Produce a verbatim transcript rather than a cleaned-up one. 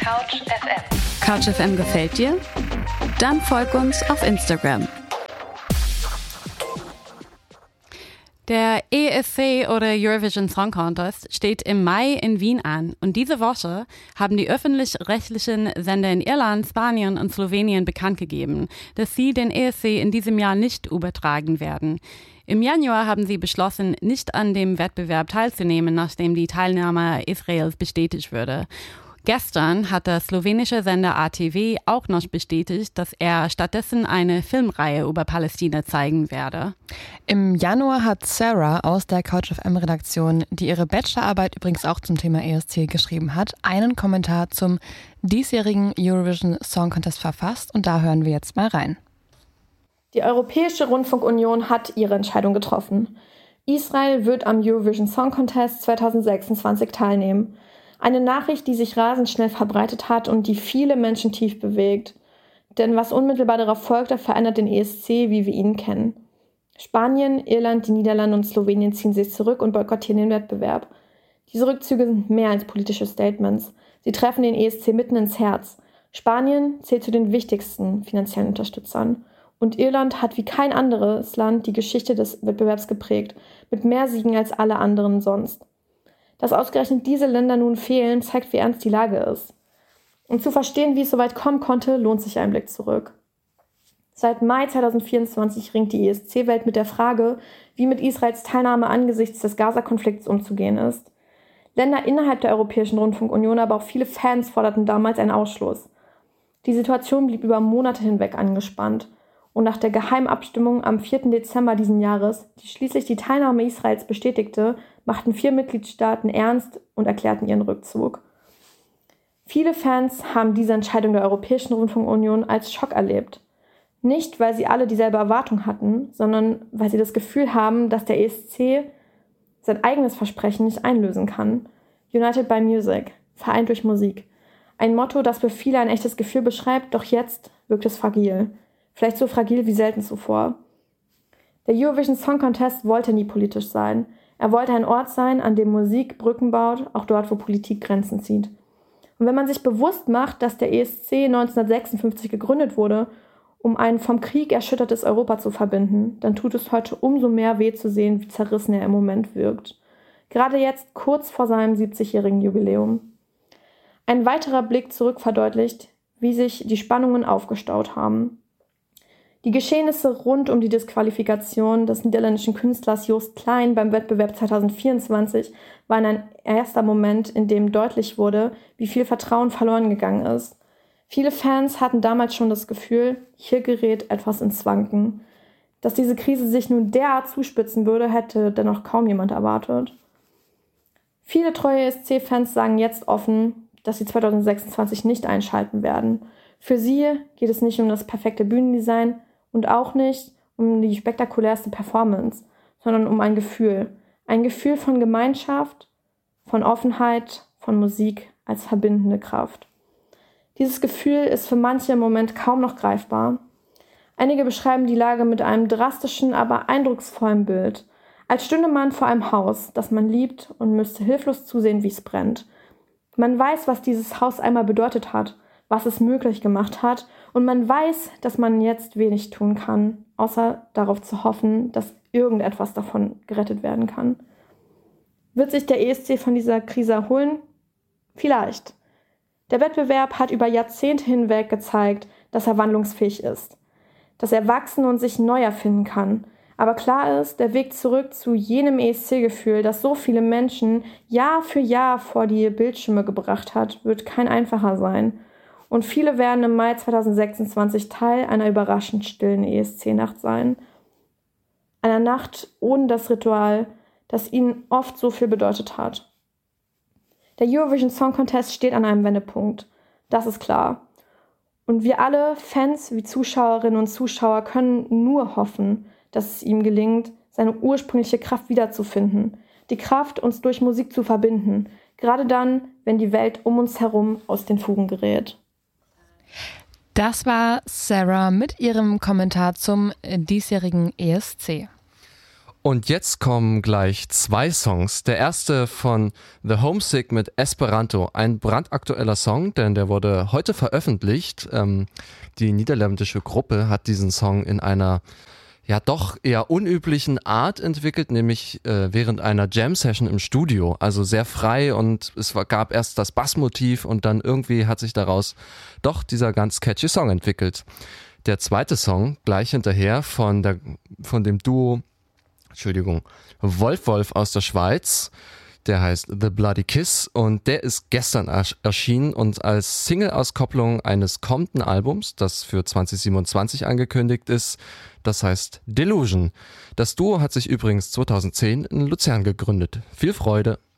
Couch F M. Couch F M gefällt dir? Dann folg uns auf Instagram. Der E S C oder Eurovision Song Contest steht im Mai in Wien an und diese Woche haben die öffentlich-rechtlichen Sender in Irland, Spanien und Slowenien bekannt gegeben, dass sie den E S C in diesem Jahr nicht übertragen werden. Im Januar haben sie beschlossen, nicht an dem Wettbewerb teilzunehmen, nachdem die Teilnahme Israels bestätigt wurde. Gestern hat der slowenische Sender A T V auch noch bestätigt, dass er stattdessen eine Filmreihe über Palästina zeigen werde. Im Januar hat Sarah aus der Couch F M-Redaktion, die ihre Bachelorarbeit übrigens auch zum Thema E S C geschrieben hat, einen Kommentar zum diesjährigen Eurovision Song Contest verfasst und da hören wir jetzt mal rein. Die Europäische Rundfunkunion hat ihre Entscheidung getroffen. Israel wird am Eurovision Song Contest zwanzig sechsundzwanzig teilnehmen. Eine Nachricht, die sich rasend schnell verbreitet hat und die viele Menschen tief bewegt. Denn was unmittelbar darauf folgte, verändert den E S C, wie wir ihn kennen. Spanien, Irland, die Niederlande und Slowenien ziehen sich zurück und boykottieren den Wettbewerb. Diese Rückzüge sind mehr als politische Statements. Sie treffen den E S C mitten ins Herz. Spanien zählt zu den wichtigsten finanziellen Unterstützern. Und Irland hat wie kein anderes Land die Geschichte des Wettbewerbs geprägt, mit mehr Siegen als alle anderen sonst. Dass ausgerechnet diese Länder nun fehlen, zeigt, wie ernst die Lage ist. Um zu verstehen, wie es so weit kommen konnte, lohnt sich ein Blick zurück. Seit Mai zwanzig vierundzwanzig ringt die E S C-Welt mit der Frage, wie mit Israels Teilnahme angesichts des Gaza-Konflikts umzugehen ist. Länder innerhalb der Europäischen Rundfunkunion, aber auch viele Fans forderten damals einen Ausschluss. Die Situation blieb über Monate hinweg angespannt. Und nach der Geheimabstimmung am vierten Dezember diesen Jahres, die schließlich die Teilnahme Israels bestätigte, machten vier Mitgliedstaaten ernst und erklärten ihren Rückzug. Viele Fans haben diese Entscheidung der Europäischen Rundfunkunion als Schock erlebt. Nicht, weil sie alle dieselbe Erwartung hatten, sondern weil sie das Gefühl haben, dass der E S C sein eigenes Versprechen nicht einlösen kann. United by Music, vereint durch Musik. Ein Motto, das für viele ein echtes Gefühl beschreibt, doch jetzt wirkt es fragil. Vielleicht so fragil wie selten zuvor. Der Eurovision Song Contest wollte nie politisch sein. Er wollte ein Ort sein, an dem Musik Brücken baut, auch dort, wo Politik Grenzen zieht. Und wenn man sich bewusst macht, dass der E S C neunzehnhundertsechsundfünfzig gegründet wurde, um ein vom Krieg erschüttertes Europa zu verbinden, dann tut es heute umso mehr weh zu sehen, wie zerrissen er im Moment wirkt. Gerade jetzt, kurz vor seinem siebzigjährigen Jubiläum. Ein weiterer Blick zurück verdeutlicht, wie sich die Spannungen aufgestaut haben. Die Geschehnisse rund um die Disqualifikation des niederländischen Künstlers Joost Klein beim Wettbewerb zwanzig vierundzwanzig waren ein erster Moment, in dem deutlich wurde, wie viel Vertrauen verloren gegangen ist. Viele Fans hatten damals schon das Gefühl, hier gerät etwas ins Wanken. Dass diese Krise sich nun derart zuspitzen würde, hätte dennoch kaum jemand erwartet. Viele treue E S C-Fans sagen jetzt offen, dass sie zwanzig sechsundzwanzig nicht einschalten werden. Für sie geht es nicht um das perfekte Bühnendesign, und auch nicht um die spektakulärste Performance, sondern um ein Gefühl. Ein Gefühl von Gemeinschaft, von Offenheit, von Musik als verbindende Kraft. Dieses Gefühl ist für manche im Moment kaum noch greifbar. Einige beschreiben die Lage mit einem drastischen, aber eindrucksvollen Bild. Als stünde man vor einem Haus, das man liebt und müsste hilflos zusehen, wie es brennt. Man weiß, was dieses Haus einmal bedeutet hat, was es möglich gemacht hat, und man weiß, dass man jetzt wenig tun kann, außer darauf zu hoffen, dass irgendetwas davon gerettet werden kann. Wird sich der E S C von dieser Krise erholen? Vielleicht. Der Wettbewerb hat über Jahrzehnte hinweg gezeigt, dass er wandlungsfähig ist, dass er wachsen und sich neu erfinden kann. Aber klar ist, der Weg zurück zu jenem E S C-Gefühl, das so viele Menschen Jahr für Jahr vor die Bildschirme gebracht hat, wird kein einfacher sein. Und viele werden im Mai zwanzig sechsundzwanzig Teil einer überraschend stillen E S C-Nacht sein. Einer Nacht ohne das Ritual, das ihnen oft so viel bedeutet hat. Der Eurovision Song Contest steht an einem Wendepunkt. Das ist klar. Und wir alle, Fans wie Zuschauerinnen und Zuschauer, können nur hoffen, dass es ihm gelingt, seine ursprüngliche Kraft wiederzufinden. Die Kraft, uns durch Musik zu verbinden. Gerade dann, wenn die Welt um uns herum aus den Fugen gerät. Das war Sarah mit ihrem Kommentar zum diesjährigen E S C. Und jetzt kommen gleich zwei Songs. Der erste von The Homesick mit Esperanto, ein brandaktueller Song, denn der wurde heute veröffentlicht. Ähm, die niederländische Gruppe hat diesen Song in einer ja doch eher unüblichen Art entwickelt, nämlich äh, während einer Jam-Session im Studio. Also sehr frei und es war, gab erst das Bassmotiv und dann irgendwie hat sich daraus doch dieser ganz catchy Song entwickelt. Der zweite Song, gleich hinterher, von, der, von dem Duo Entschuldigung, Wolf Wolf aus der Schweiz, der heißt The Bloody Kiss und der ist gestern erschienen und als Single-Auskopplung eines kommenden Albums, das für zwanzig siebenundzwanzig angekündigt ist, das heißt Delusion. Das Duo hat sich übrigens zweitausendzehn in Luzern gegründet. Viel Freude!